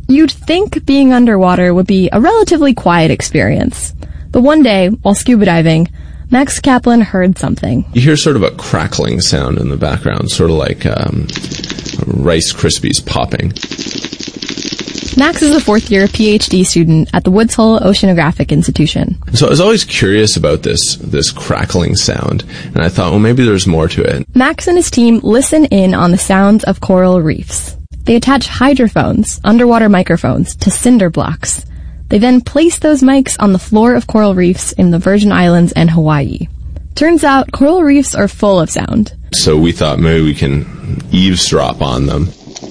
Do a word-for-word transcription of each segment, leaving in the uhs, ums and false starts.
You'd think being underwater would be a relatively quiet experience. But one day, while scuba diving, Max Kaplan heard something. You hear sort of a crackling sound in the background, sort of like um, Rice Krispies popping. Max is a fourth-year P H D student at the Woods Hole Oceanographic Institution. So I was always curious about this this crackling sound, and I thought, well, maybe there's more to it. Max and his team listen in on the sounds of coral reefs. They attach hydrophones, underwater microphones, to cinder blocks. They then place those mics on the floor of coral reefs in the Virgin Islands and Hawaii. Turns out, coral reefs are full of sound. So we thought maybe we can eavesdrop on them.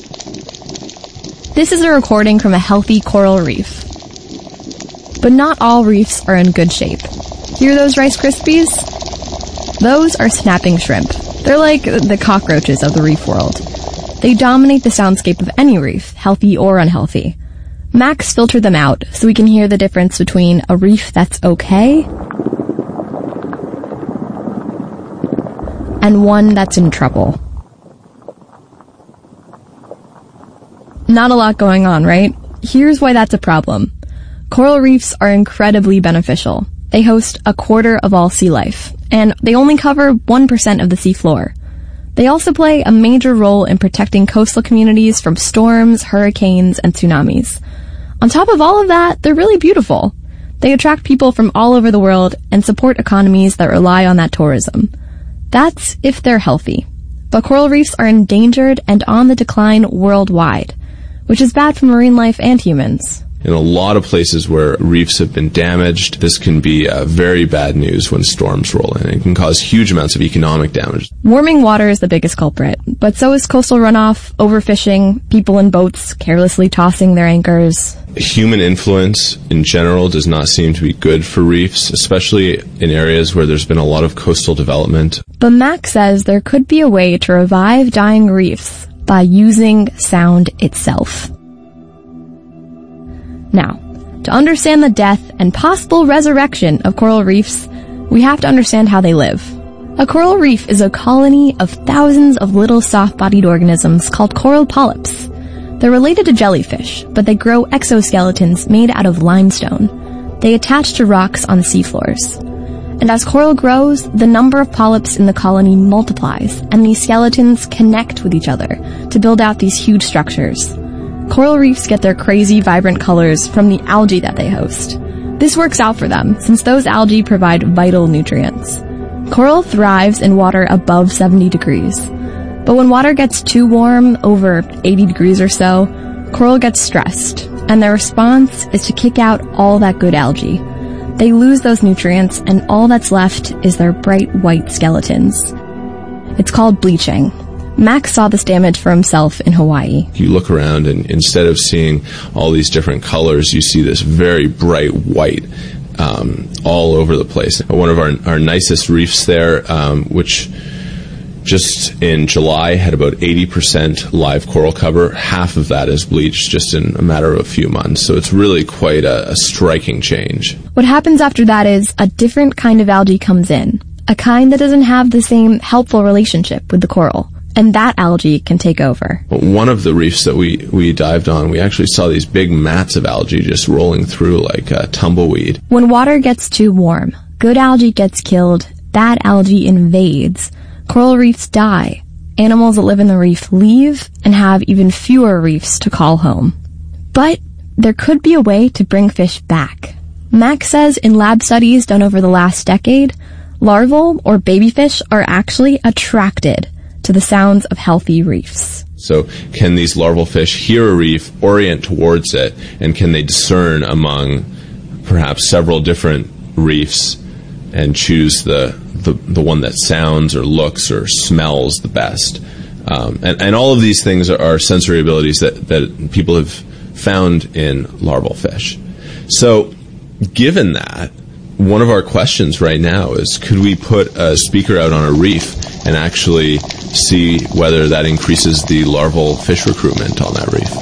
This is a recording from a healthy coral reef. But not all reefs are in good shape. Hear those Rice Krispies? Those are snapping shrimp. They're like the cockroaches of the reef world. They dominate the soundscape of any reef, healthy or unhealthy. Max filtered them out so we can hear the difference between a reef that's okay and one that's in trouble. Not a lot going on, right? Here's why that's a problem. Coral reefs are incredibly beneficial. They host a quarter of all sea life, and they only cover one percent of the seafloor. They also play a major role in protecting coastal communities from storms, hurricanes, and tsunamis. On top of all of that, they're really beautiful. They attract people from all over the world and support economies that rely on that tourism. That's if they're healthy. But coral reefs are endangered and on the decline worldwide, which is bad for marine life and humans. In a lot of places where reefs have been damaged, this can be uh, very bad news when storms roll in. It can cause huge amounts of economic damage. Warming water is the biggest culprit, but so is coastal runoff, overfishing, people in boats carelessly tossing their anchors. Human influence in general does not seem to be good for reefs, especially in areas where there's been a lot of coastal development. But Max says there could be a way to revive dying reefs by using sound itself. Now, to understand the death and possible resurrection of coral reefs, we have to understand how they live. A coral reef is a colony of thousands of little soft-bodied organisms called coral polyps. They're related to jellyfish, but they grow exoskeletons made out of limestone. They attach to rocks on the seafloors. And as coral grows, the number of polyps in the colony multiplies, and these skeletons connect with each other to build out these huge structures. Coral reefs get their crazy, vibrant colors from the algae that they host. This works out for them, since those algae provide vital nutrients. Coral thrives in water above seventy degrees. But when water gets too warm, over eighty degrees or so, coral gets stressed, and their response is to kick out all that good algae. They lose those nutrients, and all that's left is their bright white skeletons. It's called bleaching. Max saw this damage for himself in Hawaii. You look around, and instead of seeing all these different colors, you see this very bright white um, all over the place. One of our, our nicest reefs there, um, which just in July had about eighty percent live coral cover. Half of that is bleached just in a matter of a few months. So it's really quite a, a striking change. What happens after that is a different kind of algae comes in, a kind that doesn't have the same helpful relationship with the coral. And that algae can take over. One of the reefs that we, we dived on, we actually saw these big mats of algae just rolling through like a tumbleweed. When water gets too warm, good algae gets killed, bad algae invades. Coral reefs die. Animals that live in the reef leave and have even fewer reefs to call home. But there could be a way to bring fish back. Max says in lab studies done over the last decade, larval or baby fish are actually attracted to the sounds of healthy reefs. So can these larval fish hear a reef, orient towards it, and can they discern among perhaps several different reefs and choose the the, the one that sounds or looks or smells the best? Um, and, and all of these things are, are sensory abilities that, that people have found in larval fish. So given that, one of our questions right now is, could we put a speaker out on a reef and actually see whether that increases the larval fish recruitment on that reef?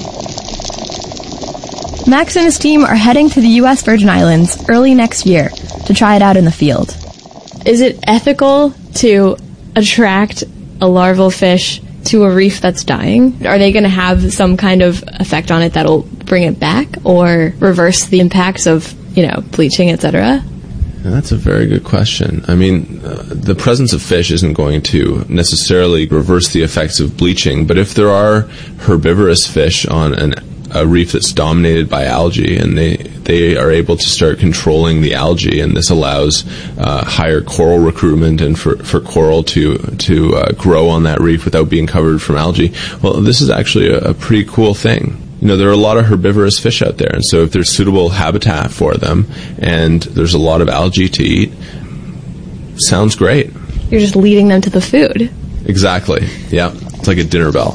Max and his team are heading to the U S Virgin Islands early next year to try it out in the field. Is it ethical to attract a larval fish to a reef that's dying? Are they going to have some kind of effect on it that'll bring it back or reverse the impacts of, you know, bleaching, et cetera? That's a very good question. I mean, uh, the presence of fish isn't going to necessarily reverse the effects of bleaching, but if there are herbivorous fish on an, a reef that's dominated by algae, and they, they are able to start controlling the algae, and this allows uh, higher coral recruitment and for, for coral to, to uh, grow on that reef without being covered from algae, well, this is actually a, a pretty cool thing. You know, there are a lot of herbivorous fish out there, and so if there's suitable habitat for them and there's a lot of algae to eat, sounds great. You're just leading them to the food. Exactly. Yeah. It's like a dinner bell.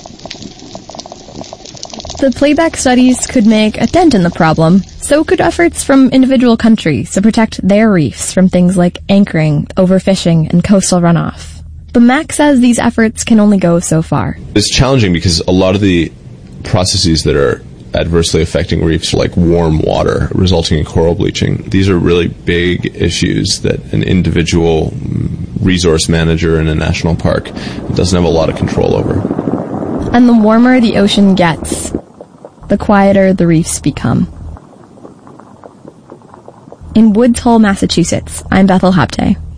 The playback studies could make a dent in the problem. So could efforts from individual countries to protect their reefs from things like anchoring, overfishing, and coastal runoff. But Mac says these efforts can only go so far. It's challenging because a lot of the processes that are adversely affecting reefs are like warm water resulting in coral bleaching. These are really big issues that an individual resource manager in a national park doesn't have a lot of control over. And the warmer the ocean gets, the quieter the reefs become. In Woods Hole, Massachusetts, I'm Bethel Habte.